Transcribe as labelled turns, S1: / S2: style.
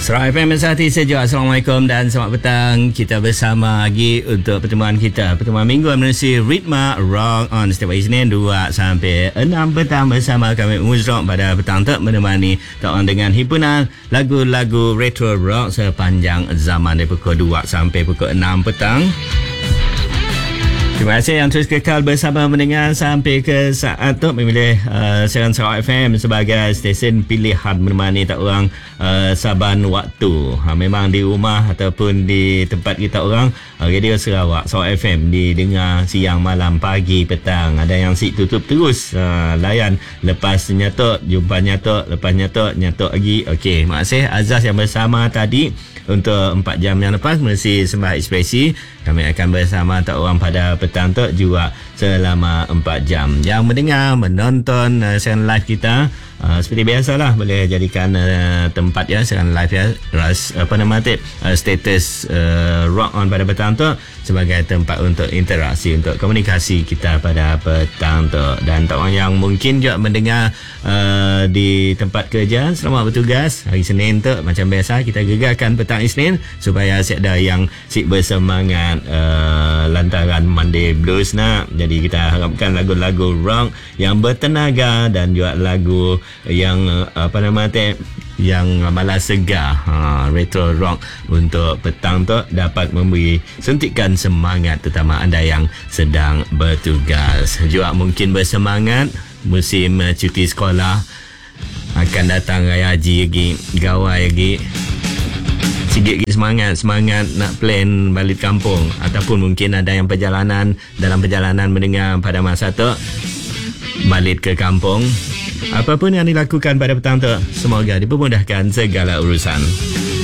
S1: Serah FM Sehati Sejuk. Assalamualaikum dan selamat petang. Kita bersama lagi untuk pertemuan kita, pertemuan minggu menerusi Ritma Rock On setiap hari Isnin 2 sampai 6 petang bersama kami Muzrock pada petang tu menemani tawan dengan himpunan lagu-lagu retro rock sepanjang zaman dari pukul 2 sampai pukul 6 petang. Terima kasih yang terus kekal bersama mendengar sampai ke saat tu memilih siaran Sarawak FM sebagai stesen pilihan menemani tak orang saban waktu. Memang di rumah ataupun di tempat kita orang, radio Sarawak FM didengar siang, malam, pagi, petang. Ada yang tutup terus layan lepas nyatuk, jumpa nyatuk, lepas nyatuk lagi. Okey, terima kasih Azaz yang bersama tadi. Untuk 4 jam yang lepas mesti Sembah Ekspresi, kami akan bersama tak orang pada petang tu juga selama 4 jam. Yang mendengar, menonton siaran live kita, seperti biasalah boleh jadikan tempat ya siaran live ya status Rock On pada petang tu sebagai tempat untuk interaksi, untuk komunikasi kita pada petang tu. Dan tak orang yang mungkin juga mendengar di tempat kerja, selamat bertugas hari Senin tu. Macam biasa kita gegarkan petang Isnin supaya ada yang bersemangat lantaran Monday Blues nak. Jadi kita harapkan lagu-lagu rock yang bertenaga dan juga lagu yang yang malas segar, retro rock untuk petang tu dapat memberi suntikan semangat, terutama anda yang sedang bertugas. Juga mungkin bersemangat musim cuti sekolah, akan datang raya haji lagi, gawai lagi, sikit lagi semangat nak plan balik kampung, ataupun mungkin ada yang dalam perjalanan mendengar pada masa tu balik ke kampung. Apapun yang dilakukan pada petang tu, semoga dipermudahkan segala urusan.